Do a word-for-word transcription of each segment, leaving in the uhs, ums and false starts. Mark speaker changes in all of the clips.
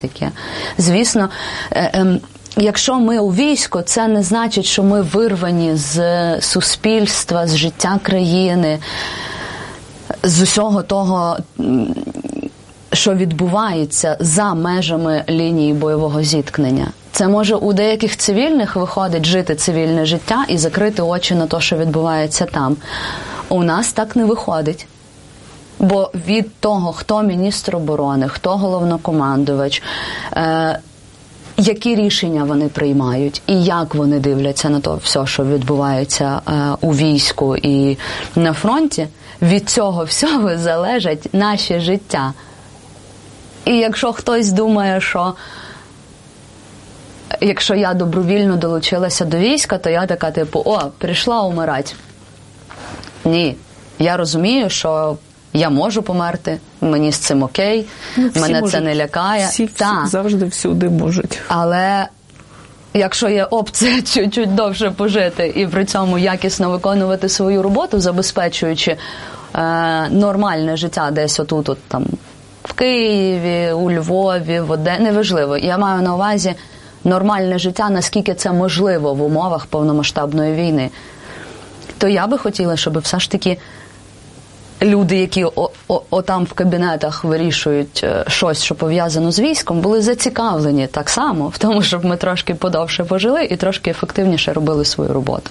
Speaker 1: таке. Звісно, якщо ми у війську, це не значить, що ми вирвані з суспільства, з життя країни, з усього того, що відбувається за межами лінії бойового зіткнення. Це може у деяких цивільних виходить жити цивільне життя і закрити очі на те, що відбувається там. У нас так не виходить. Бо від того, хто міністр оборони, хто головнокомандувач, е, які рішення вони приймають і як вони дивляться на то все, що відбувається е, у війську і на фронті, від цього всього залежить наше життя. І якщо хтось думає, що якщо я добровільно долучилася до війська, то я така типу, о, прийшла умирати. Ні. Я розумію, що я можу померти, мені з цим окей, ну, мене можуть, це не лякає.
Speaker 2: Всі, всі завжди всюди можуть.
Speaker 1: Але якщо є опція чуть-чуть довше пожити і при цьому якісно виконувати свою роботу, забезпечуючи е, нормальне життя десь отут, от, там, в Києві, у Львові, в Одесі, неважливо. Я маю на увазі нормальне життя, наскільки це можливо в умовах повномасштабної війни. То я би хотіла, щоб все ж таки люди, які о, о, о там в кабінетах вирішують щось, що пов'язано з військом, були зацікавлені так само в тому, щоб ми трошки подовше пожили і трошки ефективніше робили свою роботу.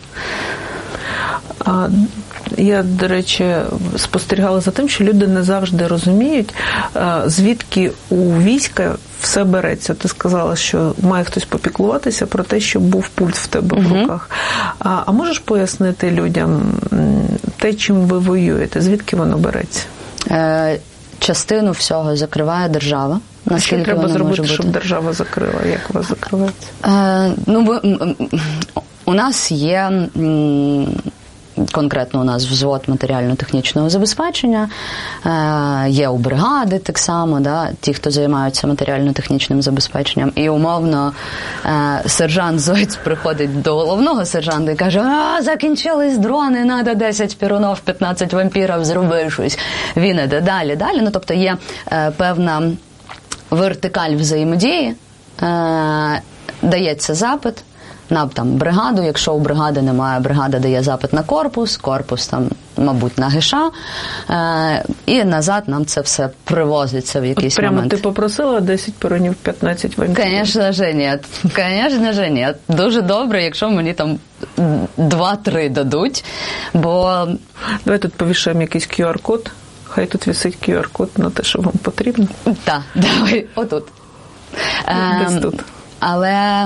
Speaker 2: А, я, до речі, спостерігала за тим, що люди не завжди розуміють, звідки у війська все береться. Ти сказала, що має хтось попіклуватися про те, щоб був пульт в тебе в руках. А, а можеш пояснити людям те, чим ви воюєте? Звідки воно береться?
Speaker 1: Е, частину всього закриває держава.
Speaker 2: А що треба зробити, щоб держава закрила? Як вас закривається?
Speaker 1: Е, ну, ви, у нас є... Конкретно у нас взвод матеріально-технічного забезпечення, е, є у бригади так само, да, ті, хто займаються матеріально-технічним забезпеченням. І умовно е, сержант Зойць приходить до головного сержанта і каже, а, закінчились дрони, треба десять пірунов, п'ятнадцять вампірів, зроби щось. Він іде далі, далі. Ну, тобто є е, певна вертикаль взаємодії, е, дається запит на там бригаду, якщо у бригади немає, бригада дає запит на корпус, корпус там, мабуть, на ГШ, е, і назад нам це все привозиться в якийсь
Speaker 2: От прямо
Speaker 1: момент.
Speaker 2: Прямо ти попросила десять пиронів, п'ятнадцять вампірів?
Speaker 1: Звісно ж, ні. Звісно ж, ні. Дуже добре, якщо мені там два-три дадуть, бо...
Speaker 2: Давай тут повішаємо якийсь ку ар-код. Хай тут висить ку ар-код на те, що вам потрібно.
Speaker 1: Так, давай, отут.
Speaker 2: Десь е, тут.
Speaker 1: Але...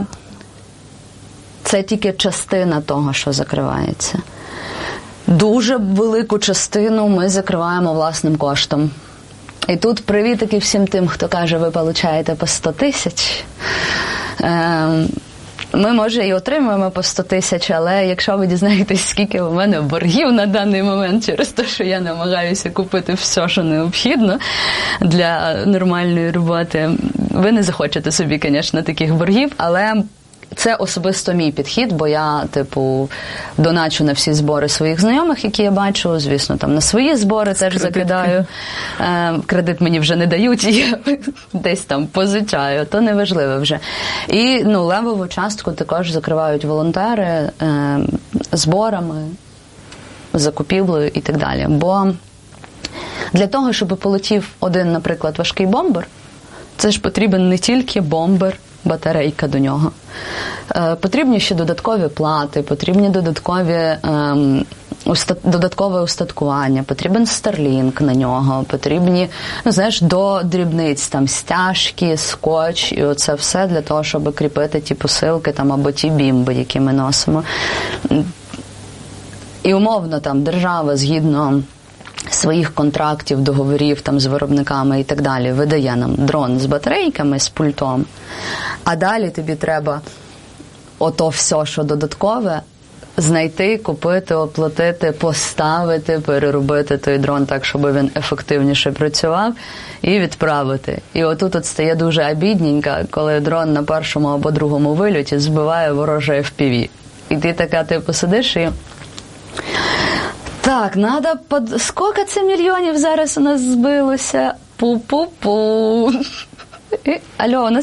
Speaker 1: Це тільки частина того, що закривається. Дуже велику частину ми закриваємо власним коштом. І тут привітики всім тим, хто каже, ви отримуєте по сто тисяч. Ми, може, і отримуємо по сто тисяч, але якщо ви дізнаєтесь, скільки у мене боргів на даний момент через те, що я намагаюся купити все, що необхідно для нормальної роботи, ви не захочете собі, звісно, таких боргів, але... Це особисто мій підхід, бо я, типу, доначу на всі збори своїх знайомих, які я бачу, звісно, там на свої збори теж закидаю. Е, кредит мені вже не дають, і я десь там позичаю, то неважливо вже. І, ну, левову частку також закривають волонтери е, зборами, закупівлею і так далі. Бо для того, щоб полетів один, наприклад, важкий бомбер, це ж потрібен не тільки бомбер, батарейка до нього. Е, потрібні ще додаткові плати, потрібні додаткові, ем, уста, додаткове устаткування, потрібен Starlink на нього, потрібні, ну, знаєш, до дрібниць, там, стяжки, скотч, і оце все для того, щоб кріпити ті посилки, там, або ті бімби, які ми носимо. І умовно, там, держава, згідно своїх контрактів, договорів там з виробниками і так далі, видає нам дрон з батарейками, з пультом, а далі тобі треба ото все, що додаткове, знайти, купити, оплатити, поставити, переробити той дрон так, щоб він ефективніше працював, і відправити. І отут от стає дуже обідненько, коли дрон на першому або другому вильоті збиває вороже еф пі ві. І ти така, типу, сидиш і... Так, надо под... Скільки це мільйонів зараз у нас збилося? Пу-пу-пу. І, алло, у нас